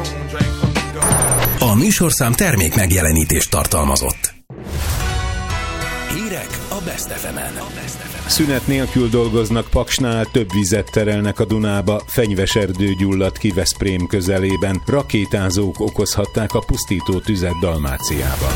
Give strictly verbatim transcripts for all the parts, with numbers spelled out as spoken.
A műsorszám termék megjelenítést tartalmazott. Hírek a Best ef emen. Szünet nélkül dolgoznak Paksnál, több vizet terelnek a Dunába, fenyveserdő gyulladt ki Veszprém közelében, rakétázók okozhatták a pusztító tüzet Dalmáciában.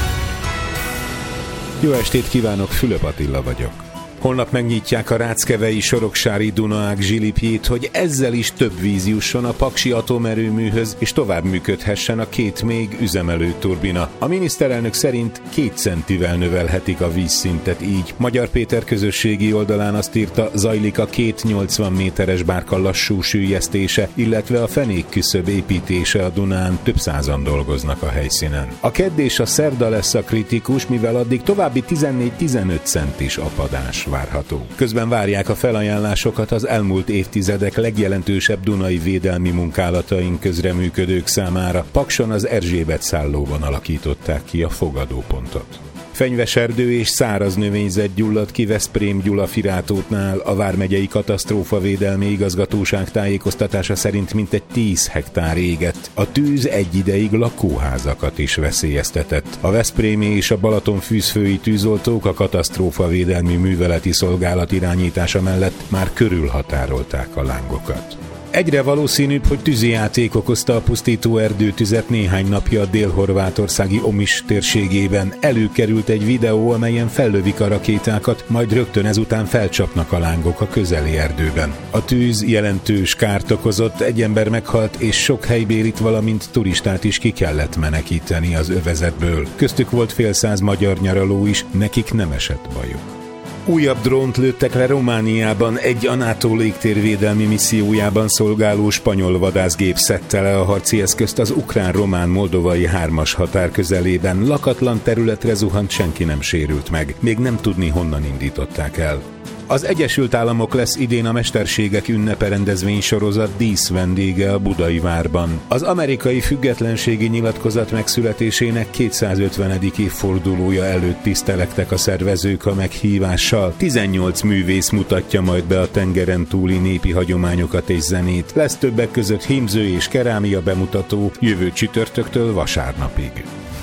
Jó estét kívánok, Fülöp Attila vagyok. Holnap megnyitják a ráckevei soroksári Dunaág zsilipjét, hogy ezzel is több víz jusson a paksi atomerőműhöz, és tovább működhessen a két még üzemelő turbina. A miniszterelnök szerint két centivel növelhetik a vízszintet így. Magyar Péter közösségi oldalán azt írta, zajlik a két nyolcvan méteres bárka lassú süllyesztése, illetve a fenékküszöb építése a Dunán, több százan dolgoznak a helyszínen. A kedd és a szerda lesz a kritikus, mivel addig további tizennégy-tizenöt centis apadás várható. Közben várják a felajánlásokat az elmúlt évtizedek legjelentősebb dunai védelmi munkálataink közreműködők számára. Pakson az Erzsébet szállóban alakították ki a fogadópontot. Fenyveserdő és száraz növényzet gyulladt ki Veszprém Gyulafirátótnál. A vármegyei katasztrófavédelmi igazgatóság tájékoztatása szerint mintegy tíz hektár égett. A tűz egy ideig lakóházakat is veszélyeztetett. A veszprémi és a Balatonfűzfői tűzoltók a katasztrófavédelmi műveleti szolgálat irányítása mellett már körülhatárolták a lángokat. Egyre valószínűbb, hogy tűzijáték okozta a pusztító erdőtüzet néhány napja a dél-horvátországi Omiš térségében. Előkerült egy videó, amelyen fellövik a rakétákat, majd rögtön ezután felcsapnak a lángok a közeli erdőben. A tűz jelentős kárt okozott, egy ember meghalt, és sok helybélit, valamint turistát is ki kellett menekíteni az övezetből. Köztük volt fél száz magyar nyaraló is, nekik nem esett bajuk. Újabb drónt lőttek le Romániában, egy a NATO légtérvédelmi missziójában szolgáló spanyol vadászgép szedte le a harci eszközt az ukrán-román-moldovai hármas határ közelében. Lakatlan területre zuhant, senki nem sérült meg. Még nem tudni, honnan indították el. Az Egyesült Államok lesz idén a Mesterségek ünnepe rendezvénysorozat díszvendége a Budai Várban. Az amerikai függetlenségi nyilatkozat megszületésének kétszázötvenedik évfordulója előtt tisztelektek a szervezők a meghívással. tizennyolc művész mutatja majd be a tengeren túli népi hagyományokat és zenét. Lesz többek között hímző és kerámia bemutató jövő csütörtöktől vasárnapig.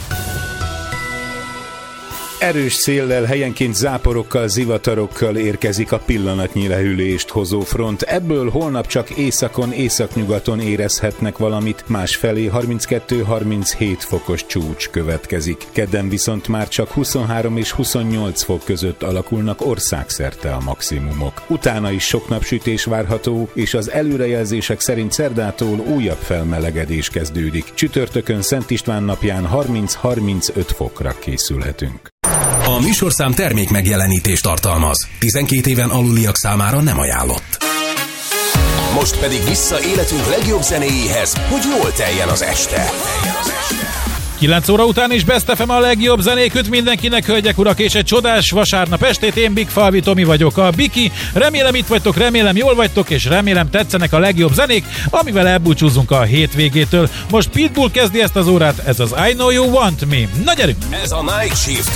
Erős széllel, helyenként záporokkal, zivatarokkal érkezik a pillanatnyi lehűlést hozó front. Ebből holnap csak északon, északnyugaton érezhetnek valamit, másfelé harminckettő-harminchét fokos csúcs következik. Kedden viszont már csak huszonhárom és huszonnyolc fok között alakulnak országszerte a maximumok. Utána is sok napsütés várható, és az előrejelzések szerint szerdától újabb felmelegedés kezdődik. Csütörtökön Szent István napján harminc-harmincöt fokra készülhetünk. A műsorszám termék megjelenítést tartalmaz. tizenkét éven aluliak számára nem ajánlott. Most pedig vissza életünk legjobb zenéjéhez, hogy jól teljen az este. kilenc óra után is Best ef em a legjobb zenék mindenkinek, hölgyek, urak, és egy csodás vasárnap estét. Én Big Falvi Tomi vagyok, a Biki. Remélem itt vagytok, remélem jól vagytok, és remélem tetszenek a legjobb zenék, amivel elbúcsúzunk a hétvégétől. Most Pitbull kezdi ezt az órát, ez az I Know You Want Me. Na gyerünk! Ez a Night Shift